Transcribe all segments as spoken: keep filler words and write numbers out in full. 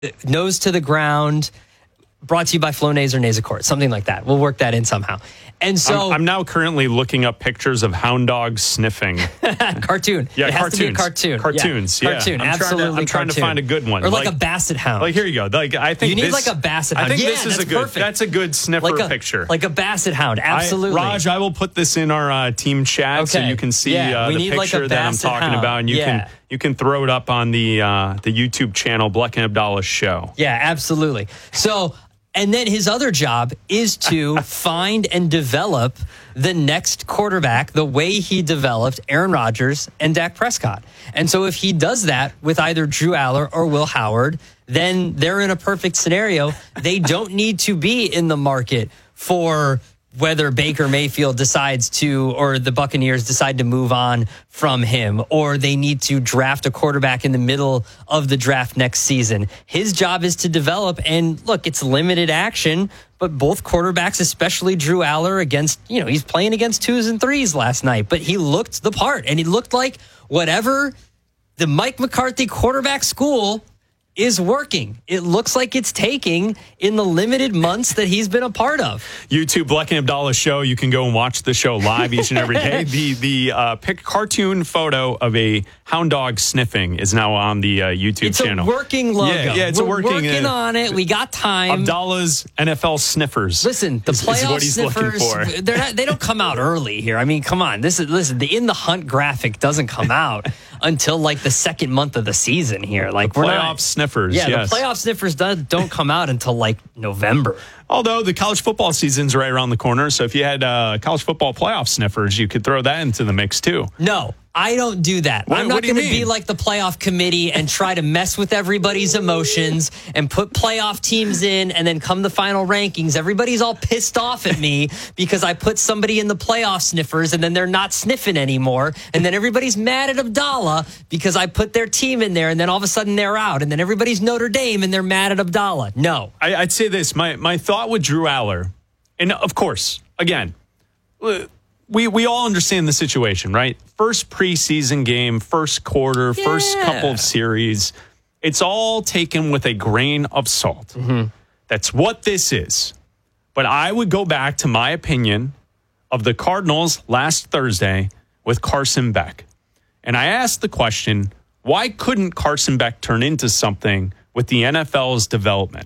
nose to the ground, brought to you by Flonase or Nasacort, something like that. We'll work that in somehow. And so I'm, I'm now currently looking up pictures of hound dogs sniffing. Cartoon. Yeah, it has cartoons. to be a cartoon. Cartoons. Yeah. Yeah. Cartoon. I'm Absolutely. Trying to, I'm trying cartoon. to find a good one, or like, like a basset hound. Like here you go. Like I think you need this, like a basset hound. I think yeah, this is that's a good. perfect. That's a good sniffer like a, picture. Like a basset hound. Absolutely. I, Raj, I will put this in our uh, team chat okay. so you can see yeah, uh, we the need picture like a that I'm basset talking hound. about, and you yeah. can you can throw it up on the uh, the YouTube channel Bleck and Abdallah Show. Yeah, absolutely. So. And then his other job is to find and develop the next quarterback the way he developed Aaron Rodgers and Dak Prescott. And so if he does that with either Drew Aller or Will Howard, then they're in a perfect scenario. They don't need to be in the market for whether Baker Mayfield decides to, or the Buccaneers decide to move on from him, or they need to draft a quarterback in the middle of the draft next season. His job is to develop, and look, it's limited action, but both quarterbacks, especially Drew Aller against, you know, he's playing against twos and threes last night, but he looked the part, and he looked like whatever the Mike McCarthy quarterback school is working. It looks like it's taking in the limited months that he's been a part of. YouTube Bleck and Abdallah Show. You can go and watch the show live each and every day. The the uh, pick cartoon photo of a hound dog sniffing is now on the uh, YouTube it's channel. It's a working logo. Yeah, yeah it's We're a working. working uh, on it. We got time. Abdallah's N F L sniffers. Listen, the is, playoff is what he's sniffers. looking for. They're not, they don't come out early here. I mean, come on. This is listen. The In the Hunt graphic doesn't come out until like the second month of the season here. Like the we're playoff not, sniffers. Yeah, yes. the playoff sniffers don't, don't come out until like November. Although the college football season's right around the corner, so if you had uh, college football playoff sniffers, you could throw that into the mix too. No, I don't do that. What, I'm not going to be like the playoff committee and try to mess with everybody's emotions and put playoff teams in, and then come the final rankings, everybody's all pissed off at me because I put somebody in the playoff sniffers and then they're not sniffing anymore, and then everybody's mad at Abdallah because I put their team in there, and then all of a sudden they're out, and then everybody's Notre Dame and they're mad at Abdallah. No. I, I'd say this. My, my thought with Drew Aller, and of course, again, we we all understand the situation, right? First preseason game, first quarter, yeah. first couple of series. It's all taken with a grain of salt. Mm-hmm. That's what this is. But I would go back to my opinion of the Cardinals last Thursday with Carson Beck. And I asked the question, why couldn't Carson Beck turn into something with the N F L's development?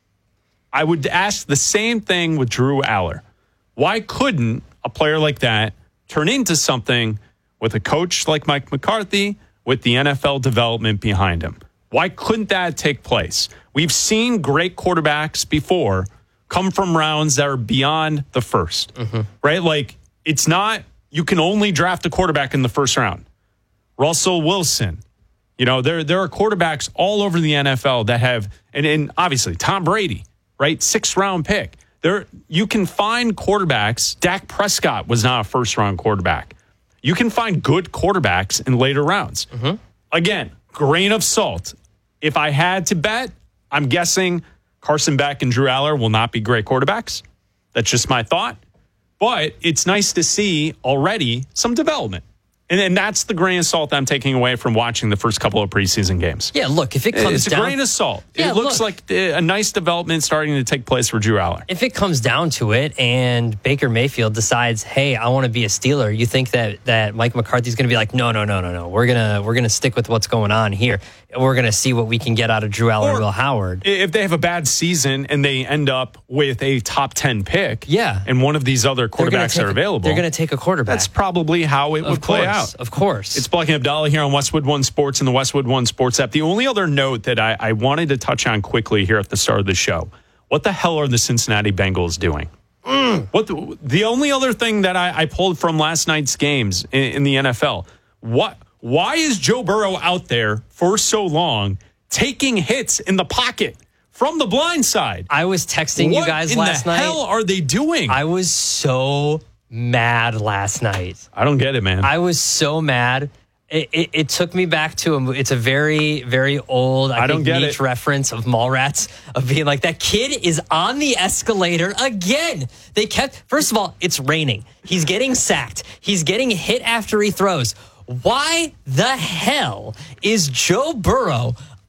I would ask the same thing with Drew Aller. Why couldn't a player like that turn into something with a coach like Mike McCarthy with the N F L development behind him? Why couldn't that take place? We've seen great quarterbacks before come from rounds that are beyond the first, mm-hmm. right? Like, it's not, you can only draft a quarterback in the first round. Russell Wilson, you know, there, there are quarterbacks all over the N F L that have, and, and obviously Tom Brady, right? Sixth round pick. There, you can find quarterbacks. Dak Prescott was not a first round quarterback. You can find good quarterbacks in later rounds. Mm-hmm. Again, grain of salt. If I had to bet, I'm guessing Carson Beck and Drew Aller will not be great quarterbacks. That's just my thought. But it's nice to see already some development. And, and that's the grain of salt that I'm taking away from watching the first couple of preseason games. Yeah, look, if it comes it's down... It's a grain of salt. Yeah, it looks look, like a nice development starting to take place for Drew Aller. If it comes down to it and Baker Mayfield decides, hey, I want to be a Steeler, you think that that Mike McCarthy's going to be like, no, no, no, no, no. We're going to we're gonna stick with what's going on here. We're going to see what we can get out of Drew Aller and Will Howard. If they have a bad season and they end up with a top ten pick, yeah. and one of these other quarterbacks are a, available, they're going to take a quarterback. That's probably how it of would course, play out. Of course. It's Bleck and Abdallah here on Westwood One Sports and the Westwood One Sports app. The only other note that I, I wanted to touch on quickly here at the start of the show, what the hell are the Cincinnati Bengals doing? Mm. What the, the only other thing that I, I pulled from last night's games in, in the N F L, what? Why is Joe Burrow out there for so long taking hits in the pocket from the blind side? I was texting what you guys last night. What the hell are they doing? I was so mad last night. I don't get it, man. I was so mad. It, it, it took me back to a it's a very, very old, I, I don't think, get niche it. reference of Mallrats, of being like, that kid is on the escalator again. They kept, first of all, it's raining. He's getting sacked. He's getting hit after he throws. Why the hell is Joe Burrow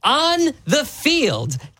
on the field